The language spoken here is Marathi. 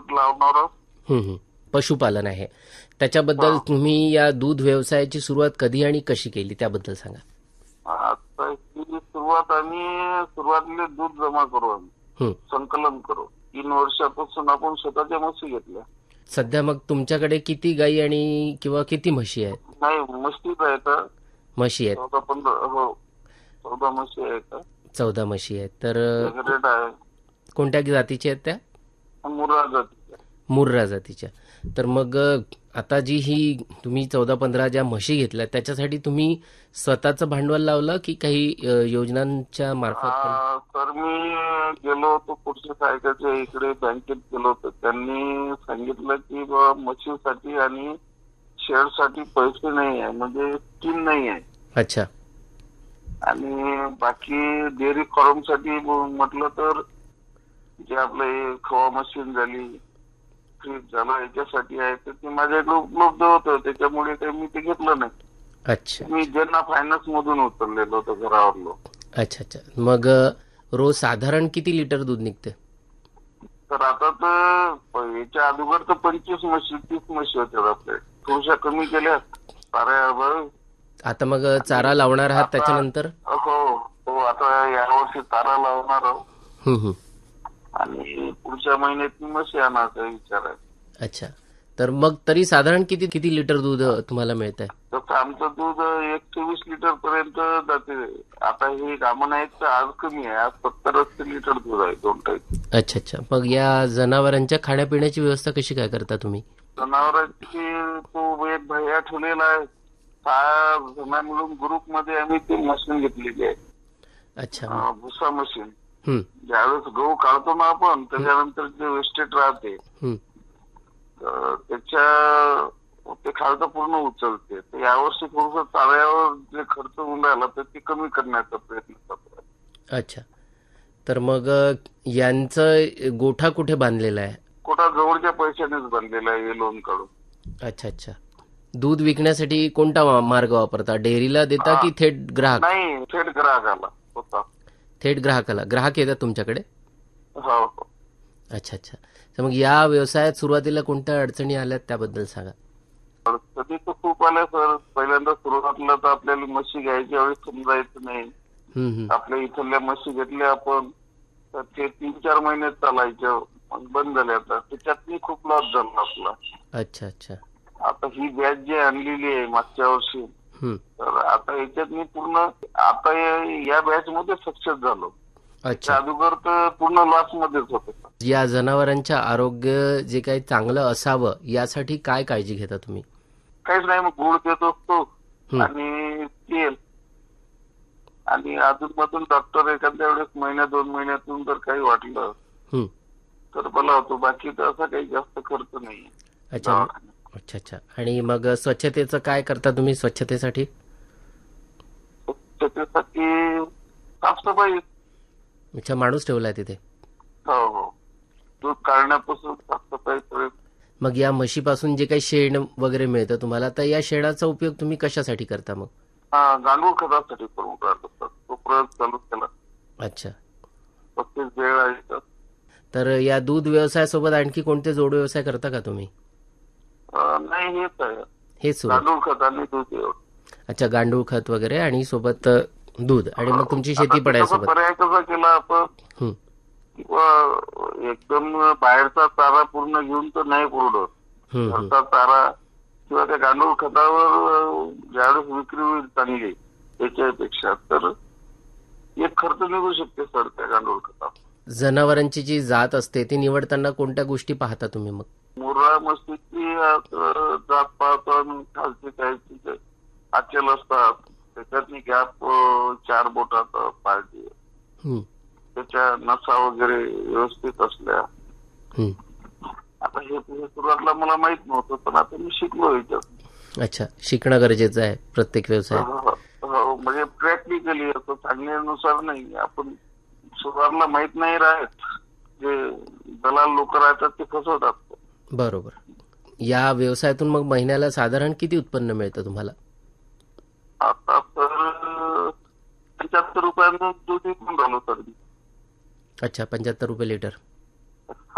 लावणार आहोत. पशुपालन आहे त्याच्याबद्दल तुम्ही या दूध व्यवसायाची सुरुवात कधी आणि कशी केली त्याबद्दल सांगा. आता ही सुरुवातीला दूध जमा करू, आम्ही संकलन करू. 3 वर्षापासून आपण स्वतःच्या म्हशी घेतल्या. सध्या मग तुमच्याकडे किती गायी आणि किंवा किती म्हशी आहेत? नाही, म्हशीच आहेत. म्हशी आहेत 14 म्हशी आहेत. 14 म्हशी आहेत. तर रेट आहे. कोणत्या जातीच्या आहेत त्या? मुर्रा जातीच्या. मुर्रा जातीच्या. तर मग आता जी ही तुम्ही 14-15 ज्या म्हशी घेतल्या त्याच्यासाठी तुम्ही स्वतःचं भांडवल लावलं की काही योजनांच्या मार्फत? तर मी गेलो होतो पुढच्या सायकाच्या इकडे बँकेत गेलो होतो. त्यांनी सांगितलं की म्हशीसाठी आणि शेअरसाठी पैसे नाही आहे, म्हणजे स्कीम नाही आहे. अच्छा. आणि बाकी डेअरी फार्म साठी म्हटलं तर जे आपलं खवा मशीन झाली, फ्रीज झालं, याच्यासाठी आहे. तर ते माझ्याकडे उपलब्ध होतं, त्याच्यामुळे काही मी ते घेतलं नाही. अच्छा. मी ज्यांना फायनान्स मधून उचललेलं होतं घरावरलो. अच्छा अच्छा. मग रोज साधारण किती लिटर दूध निघते? तर आता तर याच्या अगोदर तर 25 म्हशी 30 म्हशी होत्या आपल्या, थोड्याशा कमी केल्या चारा. आता मग चारा लावणार आहात त्याच्यानंतर? हो, आता यावर्षी चारा लावणार आहोत. आणि पुढच्या महिन्यात म्हशी आणायचा विचार आहे. अच्छा. तर मग तरी साधारण किती किती लिटर दूध तुम्हाला मिळत आहे? तसं आमचं दूध 124 लिटर पर्यंत जाते. आता हे कामं आहेत तर आज कमी आहे, आज 70-80 लिटर दूध आहे 2 टाईप. अच्छा अच्छा. मग या जनावरांच्या खाण्यापिण्याची व्यवस्था कशी काय करता तुम्ही? जनावरांची तो एक भैया ठेवलेला आहे. 6 जण मिळून ग्रुप मध्ये आम्ही ती मशीन घेतलेली आहे. अच्छा. भुसा मशीन. ज्यावेळेस गहू काढतो ना आपण, त्याच्यानंतर जे वेस्टेज राहते ते खालचं पूर्ण उचलते. तर यावर्षी थोडस चाऱ्यावर जे खर्च होऊन राहिला तर ते कमी करण्याचा प्रयत्न करतो. अच्छा. तर मग यांचं गोठा कुठे बांधलेला आहे? गोठा जवळच्या पैशानेच बांधलेला आहे, लोन काढून. अच्छा अच्छा. दूध विकण्यासाठी कोणता मार्ग वापरता? डेअरीला देता की थेट ग्राहक? नाही, थेट ग्राहकाला होता. थेट ग्राहकाला. ग्राहक येतात तुमच्याकडे? हो. अच्छा अच्छा. तर मग या व्यवसायात सुरुवातीला कोणत्या अडचणी आल्यात त्याबद्दल सांगा. अडचणी तर खूप आल्या सर. पहिल्यांदा सुरुवातीला तर आपल्याला म्हशी घ्यायच्या वेळेस समजायचं नाही. आपल्या इथल्या म्हशी घेतल्या आपण तर ते 3-4 महिन्यात चालायच्या, मग बंद झाल्या. आता त्याच्यातही खूप लॉस झाला आपला. अच्छा अच्छा. आता ही बॅच जी आणलेली आहे मागच्या वर्षी, तर आता याच्यात मी पूर्ण आता या बॅच मध्ये सक्सेस झालो. अच्छा. अगोदर तर पूर्ण लॉस मध्येच होत. या जनावरांच्या आरोग्य जे काही चांगलं असावं यासाठी काय काळजी घेता तुम्ही? काहीच नाही, मग गुळ देत असतो आणि तेल, आणि अजून मधून डॉक्टर एखाद्या वेळेस 1-2 महिन्यातून जर काही वाटलं तर बोलावतो. बाकी तर असा काही जास्त खर्च नाही. अच्छा अच्छा अच्छा. आणि मग स्वच्छतेचं काय करता तुम्ही? स्वच्छतेसाठी साफसफाई. अच्छा, माणूस ठेवलाय तिथे? हो. दूध काढण्यापासून साफसफाई. मग या म्हशीपासून जे काही शेण वगैरे मिळतं तुम्हाला, तर या शेणाचा उपयोग तुम्ही कशासाठी करता मग? गांडूळ खतासाठी करून राहतो, तो प्रयोग चालू केला. अच्छा. 35 वेळ आहे. तर या दूध व्यवसायासोबत आणखी कोणते जोड व्यवसाय करता का तुम्ही? नाही, हेच आहे. हेच गांडूळ खत आणि दूध. अच्छा, गांडूळ खत वगैरे आणि सोबत दूध, आणि मग तुमची शेती पण आहे सोबत. पर्याय कसा केला आपण, एकदम बाहेरचा चारा पूर्ण घेऊन तर नाही पुरवत. घरचा चारा किंवा त्या गांडूळ खतावर ज्यावेळेस विक्री होईल चांगली त्याच्यापेक्षा, तर एक खर्च निघू शकते सर त्या गांडूळ खतात. जनावरांची जी जात असते ती निवडताना कोणत्या गोष्टी पाहता तुम्ही मग? मुर्रा म्हशीची जात पाहतो आणि खालची काही आचल असतात, त्याच्यात गॅप 4 बोटाचा पाहिजे, त्याच्या नसा वगैरे व्यवस्थित असल्या. आता हे सुरुवातीला मला माहित नव्हतं, पण आता मी शिकलो याच्यात. अच्छा, शिकणं गरजेचं आहे प्रत्येक व्यवसाय. हो, म्हणजे प्रॅक्टिकली असं सांगण्यानुसार नाही. आपण सुरुवातीला माहित नाही राहत, जे दलाल लोक राहतात ते फसवतात. बरोबर. या व्यवसायातून मग महिन्याला साधारण किती उत्पन्न मिळतं तुम्हाला? आता तर 75 रुपयांना दूध विकून झालो सर. अच्छा, 75 रुपये लिटर.